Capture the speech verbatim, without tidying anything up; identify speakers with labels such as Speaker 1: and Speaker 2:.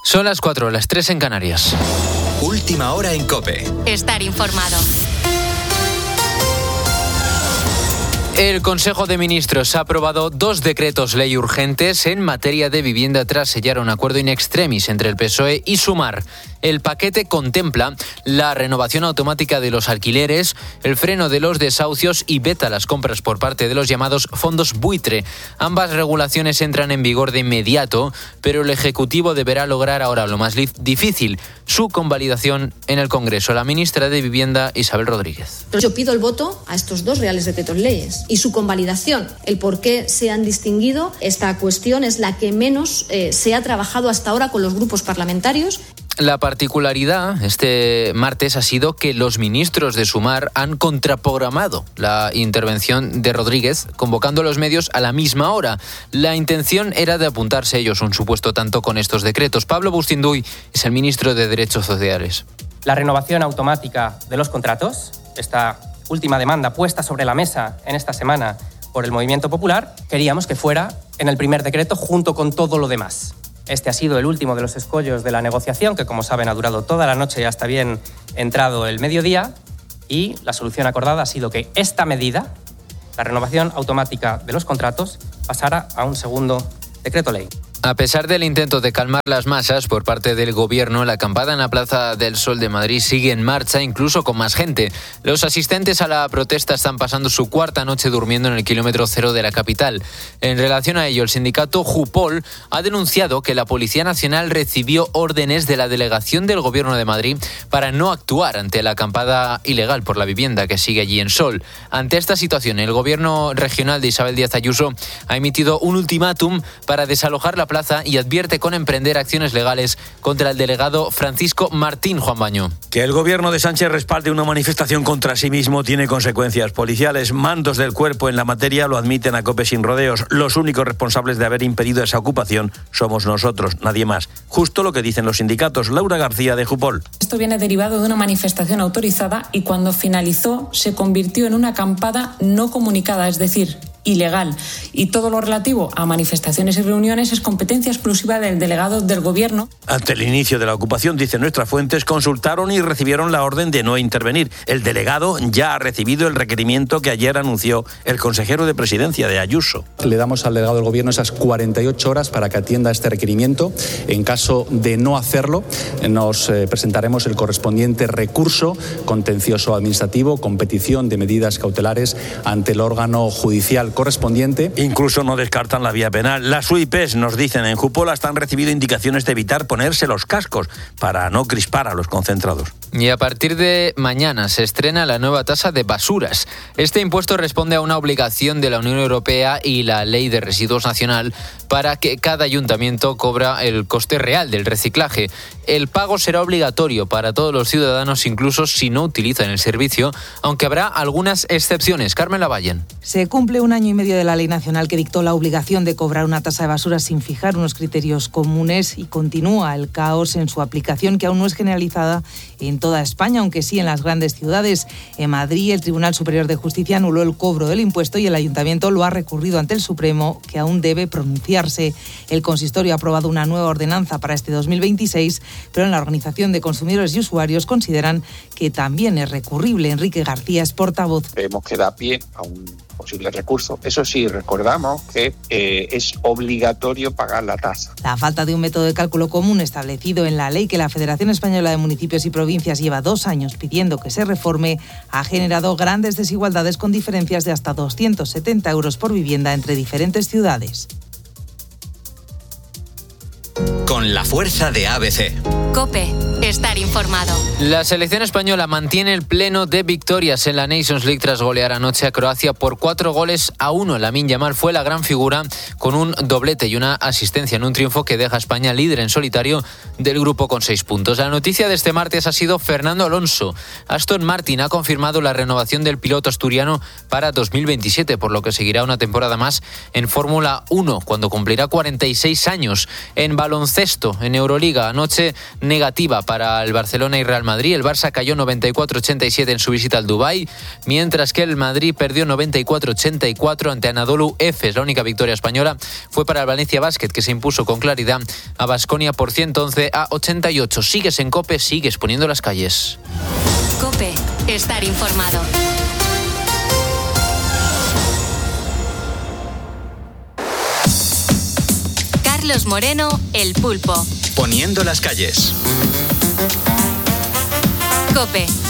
Speaker 1: Son las cuatro, las tres en Canarias.
Speaker 2: Última hora en COPE.
Speaker 3: Estar informado.
Speaker 1: El Consejo de Ministros ha aprobado dos decretos ley urgentes en materia de vivienda tras sellar un acuerdo in extremis entre el P S O E y Sumar. El paquete contempla la renovación automática de los alquileres, el freno de los desahucios y veta las compras por parte de los llamados fondos buitre. Ambas regulaciones entran en vigor de inmediato, pero el Ejecutivo deberá lograr ahora lo más difícil, su convalidación en el Congreso. La ministra de Vivienda, Isabel Rodríguez.
Speaker 4: Yo pido el voto a estos dos reales decretos leyes y su convalidación. El por qué se han distinguido, esta cuestión es la que menos eh, se ha trabajado hasta ahora con los grupos parlamentarios.
Speaker 1: La particularidad este martes ha sido que los ministros de Sumar han contraprogramado la intervención de Rodríguez, convocando a los medios a la misma hora. La intención era de apuntarse ellos un supuesto tanto con estos decretos. Pablo Bustinduy es el ministro de Derechos Sociales.
Speaker 5: La renovación automática de los contratos, esta última demanda puesta sobre la mesa en esta semana por el Movimiento Popular, queríamos que fuera en el primer decreto junto con todo lo demás. Este ha sido el último de los escollos de la negociación, que como saben ha durado toda la noche y hasta bien entrado el mediodía, y la solución acordada ha sido que esta medida, la renovación automática de los contratos, pasara a un segundo decreto ley.
Speaker 1: A pesar del intento de calmar las masas por parte del Gobierno, la acampada en la Plaza del Sol de Madrid sigue en marcha, incluso con más gente. Los asistentes a la protesta están pasando su cuarta noche durmiendo en el kilómetro cero de la capital. En relación a ello, el sindicato Jupol ha denunciado que la Policía Nacional recibió órdenes de la delegación del Gobierno de Madrid para no actuar ante la acampada ilegal por la vivienda que sigue allí en Sol. Ante esta situación, el Gobierno regional de Isabel Díaz Ayuso ha emitido un ultimátum para desalojar la plaza y advierte con emprender acciones legales contra el delegado Francisco Martín. Juan Baño.
Speaker 6: Que el gobierno de Sánchez respalde una manifestación contra sí mismo tiene consecuencias policiales. Mandos del cuerpo en la materia lo admiten a COPE sin rodeos. Los únicos responsables de haber impedido esa ocupación somos nosotros, nadie más. Justo lo que dicen los sindicatos. Laura García, de Jupol.
Speaker 7: Esto viene derivado de una manifestación autorizada y cuando finalizó se convirtió en una acampada no comunicada, es decir, ilegal. Y todo lo relativo a manifestaciones y reuniones es competencia exclusiva del delegado del Gobierno.
Speaker 6: Ante el inicio de la ocupación, dicen nuestras fuentes, consultaron y recibieron la orden de no intervenir. El delegado ya ha recibido el requerimiento que ayer anunció el consejero de Presidencia de Ayuso.
Speaker 8: Le damos al delegado del Gobierno esas cuarenta y ocho horas para que atienda este requerimiento. En caso de no hacerlo, nos eh, presentaremos el correspondiente recurso contencioso administrativo con petición de medidas cautelares ante el órgano judicial correspondiente.
Speaker 6: Incluso no descartan la vía penal. Las U I Pes, nos dicen en Jupol, hasta han recibido indicaciones de evitar ponerse los cascos para no crispar a los concentrados.
Speaker 1: Y a partir de mañana se estrena la nueva tasa de basuras. Este impuesto responde a una obligación de la Unión Europea y la Ley de Residuos Nacional para que cada ayuntamiento cobra el coste real del reciclaje. El pago será obligatorio para todos los ciudadanos, incluso si no utilizan el servicio, aunque habrá algunas excepciones. Carmen Lavallen.
Speaker 9: Se cumple un año y medio de la ley nacional que dictó la obligación de cobrar una tasa de basura sin fijar unos criterios comunes y continúa el caos en su aplicación, que aún no es generalizada en toda España, aunque sí en las grandes ciudades. En Madrid, el Tribunal Superior de Justicia anuló el cobro del impuesto y el Ayuntamiento lo ha recurrido ante el Supremo, que aún debe pronunciarse. El consistorio ha aprobado una nueva ordenanza para este dos mil veintiséis, pero en la Organización de Consumidores y Usuarios consideran que también es recurrible. Enrique García es portavoz.
Speaker 10: Creemos que da pie a un posible recurso. Eso sí, recordamos que eh, es obligatorio pagar la tasa.
Speaker 9: La falta de un método de cálculo común establecido en la ley que la Federación Española de Municipios y Provincias lleva dos años pidiendo que se reforme ha generado grandes desigualdades con diferencias de hasta doscientos setenta euros por vivienda entre diferentes ciudades.
Speaker 2: Con la fuerza de A B C.
Speaker 3: COPE. Estar informado.
Speaker 1: La selección española mantiene el pleno de victorias en la Nations League tras golear anoche a Croacia por cuatro goles a uno. Lamine Yamal fue la gran figura con un doblete y una asistencia en un triunfo que deja a España líder en solitario del grupo con seis puntos. La noticia de este martes ha sido Fernando Alonso. Aston Martin ha confirmado la renovación del piloto asturiano para dos mil veintisiete, por lo que seguirá una temporada más en Fórmula uno, cuando cumplirá cuarenta y seis años. En baloncesto, en Euroliga, anoche negativa para para el Barcelona y Real Madrid. El Barça cayó noventa y cuatro a ochenta y siete en su visita al Dubái, mientras que el Madrid perdió noventa y cuatro a ochenta y cuatro ante Anadolu Efes. La única victoria española fue para el Valencia Basket, que se impuso con claridad a Baskonia por ciento once a ochenta y ocho. Sigues en COPE, sigues poniendo las calles.
Speaker 3: COPE, estar informado. Carlos Moreno, El Pulpo.
Speaker 2: Poniendo las calles.
Speaker 3: COPE.